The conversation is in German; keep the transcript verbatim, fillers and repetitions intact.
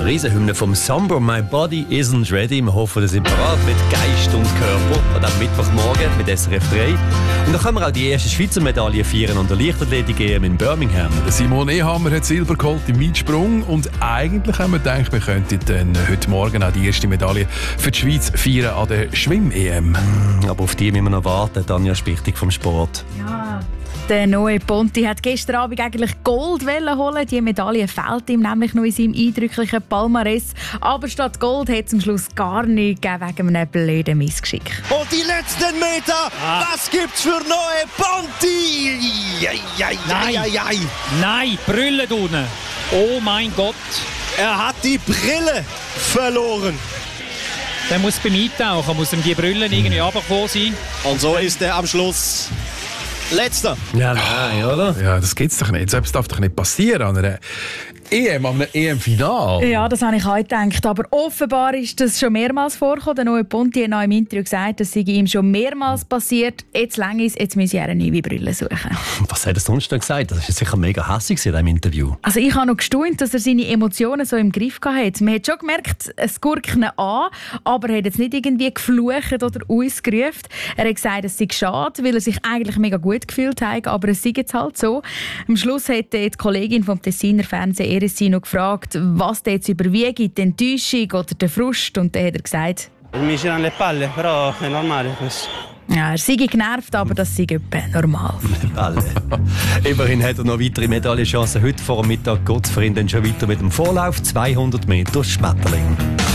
Riesenhymne vom Samba, My Body Isn't Ready. Wir hoffen, dass ihr bereit mit Geist und Körper an diesem Mittwochmorgen mit S R F drei. Und dann können wir auch die erste Schweizer Medaille feiern an der Leichtathletik-E M in Birmingham. Simon Ehammer hat Silber geholt im Weitsprung und eigentlich haben wir gedacht, wir könnten dann heute Morgen auch die erste Medaille für die Schweiz feiern an der Schwimm-E M. Aber auf die müssen wir noch warten, Tanja Spichtig vom Sport. Ja. Der Noe Ponti hat gestern Abend eigentlich Gold holen. Die Medaille fehlt ihm nämlich noch in seinem eindrücklichen Palmares. Aber statt Gold hat es am Schluss gar nichts gegeben wegen einem blöden Missgeschick. Und die letzten Meter, ah. Was gibt's für Noe Ponti? Jai, jai, Nein, jai, jai. Nein, Brille unten. Oh mein Gott. Er hat die Brille verloren. Der muss beim Eintauchen, muss ihm die Brille irgendwie runtergekommen sein. Und so ist er am Schluss Letzter. Ja, nein, oder? Ja, das gibt's doch nicht. Selbst darf doch nicht passieren an einer E M, an einem E M-Final. Ja, das habe ich auch gedacht. Aber offenbar ist das schon mehrmals vorgekommen. Der Noe Ponti hat noch im Interview gesagt, das sei ihm schon mehrmals passiert. Jetzt lange ist, jetzt muss ich eine neue Brille suchen. Was hat er sonst noch gesagt? Das war sicher mega hässlich in diesem Interview. Also ich habe noch gestaunt, dass er seine Emotionen so im Griff hatte. Man hat schon gemerkt, es gurkt ihn an, aber er hat jetzt nicht irgendwie geflucht oder ausgerufen. Er hat gesagt, es sei schade, weil er sich eigentlich mega gut gefühlt hat, aber es sei jetzt halt so. Am Schluss hat die Kollegin vom Tessiner Fernsehen R S I noch gefragt, was jetzt überwiegt, die Enttäuschung oder der Frust, und dann hat er gesagt, Mi girano le palle, però è normale questo. ja, er sei genervt, aber das sei etwa normal. Alle. Immerhin hat er noch weitere Medaillenchancen. Heute vor dem Mittag geht es für ihn dann schon weiter mit dem Vorlauf zweihundert Meter Schmetterling.